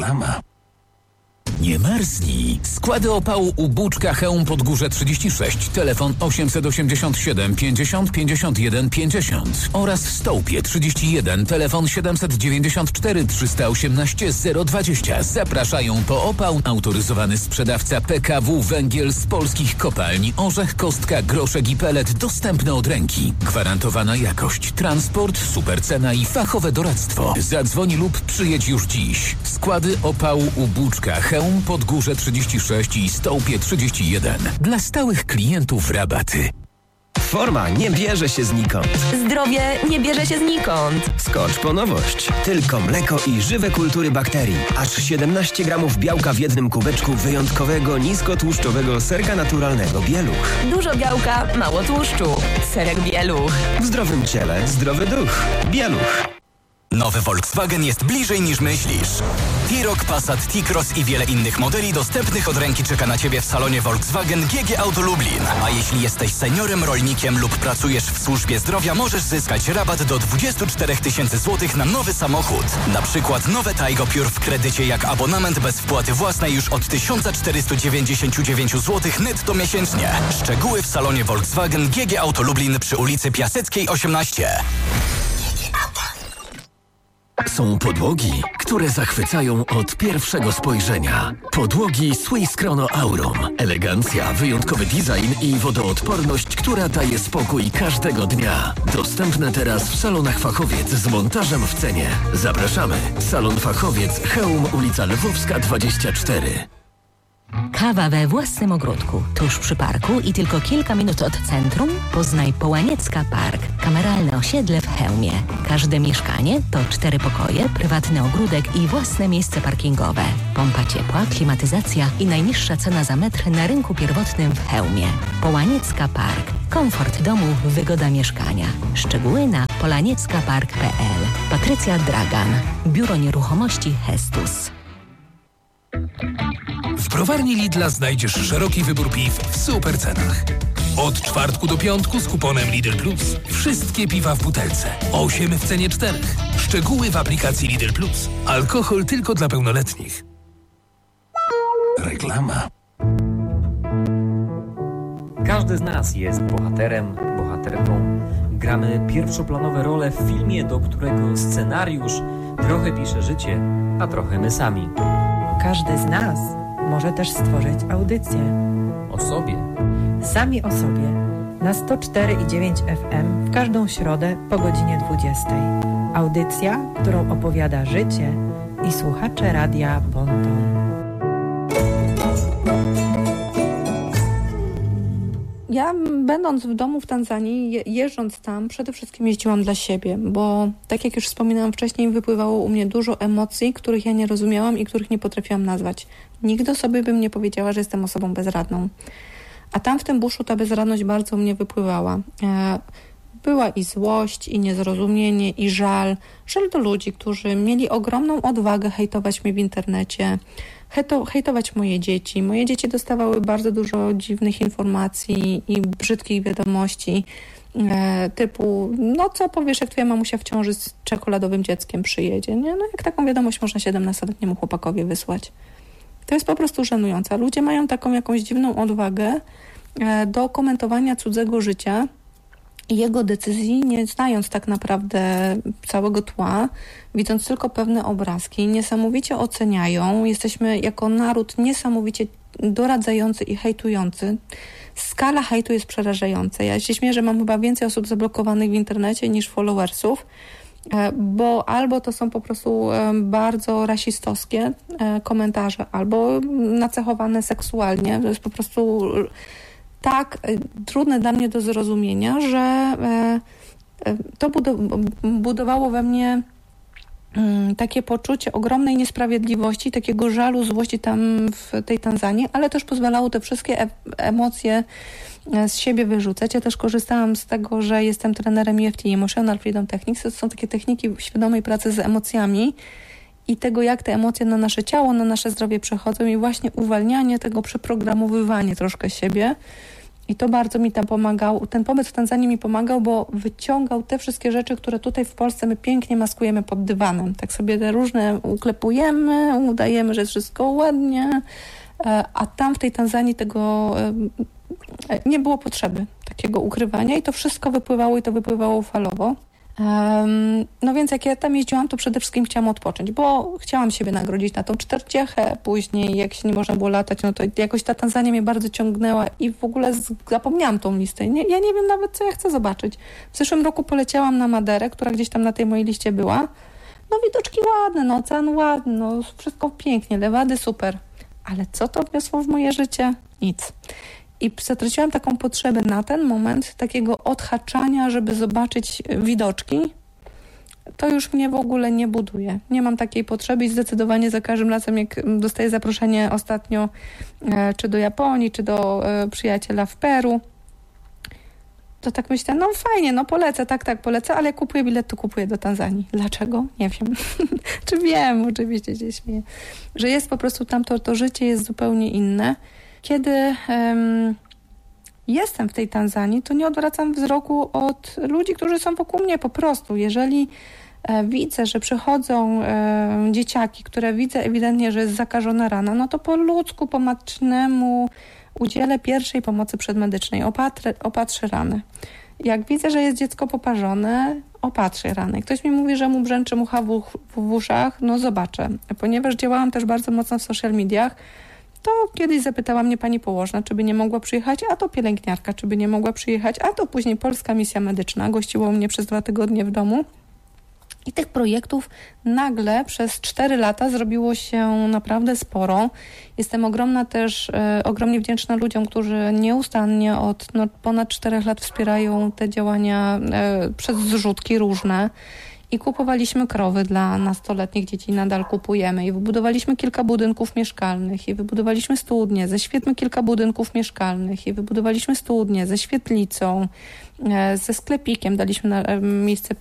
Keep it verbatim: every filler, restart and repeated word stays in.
Reklama. Nie marznij. Składy opału u Buczka Chełm Podgórze trzydzieści sześć, telefon osiemset osiemdziesiąt siedem pięćdziesiąt pięćdziesiąt jeden pięćdziesiąt oraz Stołpie trzydzieści jeden, telefon siedemset dziewięćdziesiąt cztery trzysta osiemnaście zero dwadzieścia. Zapraszają po opał autoryzowany sprzedawca P K W Węgiel z polskich kopalni Orzech, Kostka, Groszek i Pelet, dostępne od ręki. Gwarantowana jakość, transport, supercena i fachowe doradztwo. Zadzwoń lub przyjedź już dziś. Składy opału u Buczka Chełm Podgórze trzydzieści sześć i Stołpie trzydzieści jeden. Dla stałych klientów rabaty. Forma nie bierze się znikąd. Zdrowie nie bierze się znikąd. Skocz po nowość. Tylko mleko i żywe kultury bakterii. Aż siedemnaście gramów białka w jednym kubeczku wyjątkowego, niskotłuszczowego serka naturalnego Bieluch. Dużo białka, mało tłuszczu. Serek Bieluch. W zdrowym ciele zdrowy duch. Bieluch. Nowy Volkswagen jest bliżej niż myślisz. T-Roc, Passat, T-Cross i wiele innych modeli dostępnych od ręki czeka na Ciebie w salonie Volkswagen G G Auto Lublin. A jeśli jesteś seniorem, rolnikiem lub pracujesz w służbie zdrowia, możesz zyskać rabat do dwadzieścia cztery tysiące złotych na nowy samochód. Na przykład nowe Taigo Pure w kredycie jak abonament bez wpłaty własnej już od tysiąc czterysta dziewięćdziesiąt dziewięć złotych netto miesięcznie. Szczegóły w salonie Volkswagen G G Auto Lublin przy ulicy Piaseckiej osiemnaście. Są podłogi, które zachwycają od pierwszego spojrzenia. Podłogi Swiss Chrono Aurum. Elegancja, wyjątkowy design i wodoodporność, która daje spokój każdego dnia. Dostępne teraz w salonach Fachowiec z montażem w cenie. Zapraszamy. Salon Fachowiec, Chełm, ulica Lwowska dwadzieścia cztery. Kawa we własnym ogródku, tuż przy parku i tylko kilka minut od centrum? Poznaj Połaniecka Park, kameralne osiedle w Chełmie. Każde mieszkanie to cztery pokoje, prywatny ogródek i własne miejsce parkingowe. Pompa ciepła, klimatyzacja i najniższa cena za metr na rynku pierwotnym w Chełmie. Połaniecka Park. Komfort domu, wygoda mieszkania. Szczegóły na polaniecka park kropka p l. Patrycja Dragan. Biuro Nieruchomości Hestus. W browarni Lidla znajdziesz szeroki wybór piw w super cenach. Od czwartku do piątku z kuponem Lidl Plus. Wszystkie piwa w butelce. osiem w cenie czterech. Szczegóły w aplikacji Lidl Plus. Alkohol tylko dla pełnoletnich. Reklama. Każdy z nas jest bohaterem, bohaterką. Gramy pierwszoplanowe role w filmie, do którego scenariusz trochę pisze życie, a trochę my sami. Każdy z nas może też stworzyć audycję. O sobie. Sami o sobie. Na sto cztery i dziewięć F M w każdą środę po godzinie dwudziestej. Audycja, którą opowiada życie i słuchacze radia Bonton. Ja, będąc w domu w Tanzanii, je, jeżdżąc tam, przede wszystkim jeździłam dla siebie, bo tak jak już wspominałam wcześniej, wypływało u mnie dużo emocji, których ja nie rozumiałam i których nie potrafiłam nazwać. Nigdy sobie bym nie powiedziała, że jestem osobą bezradną. A tam w tym buszu ta bezradność bardzo u mnie wypływała. E, była i złość, i niezrozumienie, i żal. Żal do ludzi, którzy mieli ogromną odwagę hejtować mnie w internecie, hejto, hejtować moje dzieci. Moje dzieci dostawały bardzo dużo dziwnych informacji i brzydkich wiadomości e, typu, no co powiesz, jak twoja mamusia w ciąży z czekoladowym dzieckiem przyjedzie, nie? No jak taką wiadomość można siedemnastoletniemu chłopakowi wysłać? To jest po prostu żenujące. Ludzie mają taką jakąś dziwną odwagę e, do komentowania cudzego życia i jego decyzji, nie znając tak naprawdę całego tła, widząc tylko pewne obrazki, niesamowicie oceniają. Jesteśmy jako naród niesamowicie doradzający i hejtujący. Skala hejtu jest przerażająca. Ja się śmieję, że mam chyba więcej osób zablokowanych w internecie niż followersów, bo albo to są po prostu bardzo rasistowskie komentarze, albo nacechowane seksualnie. To jest po prostu tak trudne dla mnie do zrozumienia, że to budowało we mnie takie poczucie ogromnej niesprawiedliwości, takiego żalu, złości tam w tej Tanzanii, ale też pozwalało te wszystkie e- emocje z siebie wyrzucać. Ja też korzystałam z tego, że jestem trenerem E F T, Emotional Freedom Techniques. To są takie techniki świadomej pracy z emocjami i tego, jak te emocje na nasze ciało, na nasze zdrowie przechodzą i właśnie uwalnianie tego, przeprogramowywanie troszkę siebie I to bardzo mi tam pomagał. Ten pobyt w Tanzanii mi pomagał, bo wyciągał te wszystkie rzeczy, które tutaj w Polsce my pięknie maskujemy pod dywanem. Tak sobie te różne uklepujemy, udajemy, że jest wszystko ładnie, a tam w tej Tanzanii tego nie było potrzeby takiego ukrywania i to wszystko wypływało i to wypływało falowo. Um, no więc jak ja tam jeździłam, to przede wszystkim chciałam odpocząć, bo chciałam siebie nagrodzić na tą czterdziechę, później jak się nie można było latać, no to jakoś ta Tanzania mnie bardzo ciągnęła i w ogóle zapomniałam tą listę. Nie, ja nie wiem nawet, co ja chcę zobaczyć. W zeszłym roku poleciałam na Maderę, która gdzieś tam na tej mojej liście była. No widoczki ładne, no ocean ładny, no wszystko pięknie, lewady super. Ale co to wniosło w moje życie? Nic. I zatraciłam taką potrzebę na ten moment takiego odhaczania, żeby zobaczyć widoczki. To już mnie w ogóle nie buduje. Nie mam takiej potrzeby i zdecydowanie za każdym razem, jak dostaję zaproszenie ostatnio e, czy do Japonii, czy do e, przyjaciela w Peru, to tak myślę, no fajnie, no polecę, tak, tak, polecę, ale jak kupuję bilet, to kupuję do Tanzanii. Dlaczego? Nie wiem. Czy wiem, oczywiście się śmieję. Że jest po prostu tam, to, to życie jest zupełnie inne. Kiedy um, jestem w tej Tanzanii, to nie odwracam wzroku od ludzi, którzy są wokół mnie po prostu. Jeżeli e, widzę, że przychodzą e, dzieciaki, które widzę ewidentnie, że jest zakażona rana, no to po ludzku, po matcznemu udzielę pierwszej pomocy przedmedycznej, opatrzę, opatrzę ranę. Jak widzę, że jest dziecko poparzone, opatrzę rany. Ktoś mi mówi, że mu brzęczy mucha w, w, w uszach, no zobaczę. Ponieważ działałam też bardzo mocno w social mediach, to kiedyś zapytała mnie pani położna, czy by nie mogła przyjechać, a to pielęgniarka, czy by nie mogła przyjechać, a to później Polska Misja Medyczna gościła u mnie przez dwa tygodnie w domu. I tych projektów nagle przez cztery lata zrobiło się naprawdę sporo. Jestem ogromna też, e, ogromnie wdzięczna ludziom, którzy nieustannie od no, ponad czterech lat wspierają te działania e, przez zrzutki różne. I kupowaliśmy krowy dla nastoletnich dzieci, nadal kupujemy. I wybudowaliśmy kilka budynków mieszkalnych. I wybudowaliśmy studnie, ześwietlmy kilka budynków mieszkalnych. I wybudowaliśmy studnie ze świetlicą, ze sklepikiem. Daliśmy na miejsce